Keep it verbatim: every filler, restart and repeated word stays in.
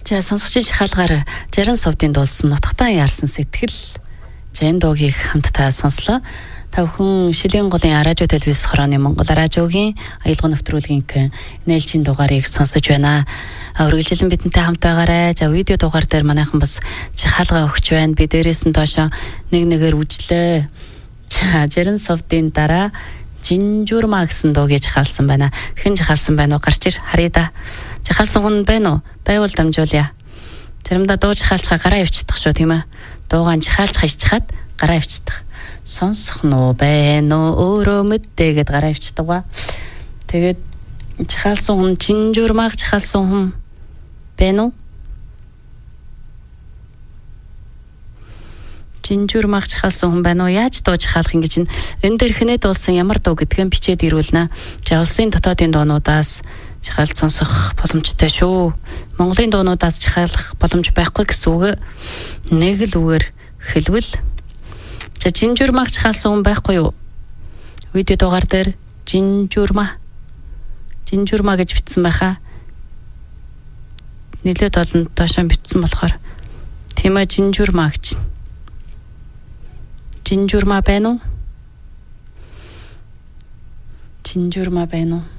За сонсогчийн шахалгаар Жарин Совдын дуулсан нутагтаа яарсан сэтгэл энэ дуугийг хамтдаа сонслоо. Та бүхэн Шилийн голын радио телевиз хорооны Монгол радиогийн аялал нэвтрүүлгийн нээлжийн дугаарыг сонсож байна. Үргэлжлэн бидэнтэй хамт байгаарай. За видео дугаар дээр манайхан бас шахалгаа өгч байна. Би дээрээс нь доошо нэг нэгээр үжлээ. За Жарин Совдын дараа Жинжурма гэсэн дуугийг жахалсан байна. Хэн жахалсан байна уу? Гарч ир харъя да. Жахалсан хүн байна уу? Байвал дамжуулъя. Заримдаа дуу жахалчгаа гараа явчихдаг шүү тийм ээ. Дуугаан жахалч хайчхаад гараа явчихдаг. Сонсох нуу байна уу? Өөрөө мэддээ гэд гараа явчихдаг ба. Тэгээд жахалсан хүн Жинжурмаг жахалсан хүн байна уу? Жинжурмаг жахалсан хүн байна уу? Яаж дуу жахалах юм гэж энэ дээр хинээ дуулсан ямар дуу гэдгээ бичээд ирүүлнэ. За улсын дотоодын дуунуудаас жахалт сонсох боломжтой шүү. Монголын дуунуудаас жахалах боломж байхгүй гэсэн үг. Нэг л үгээр хэлвэл за Жинжурмаг жахалсан хүн байхгүй юу? Видео дугаар дээр Жинжурма Жинжурма гэж бичсэн байхаа. Нилээд олон доошоо бичсэн болохоор тийм ээ Жинжурма гэж. Жинжурма байна уу? Жинжурма байна уу?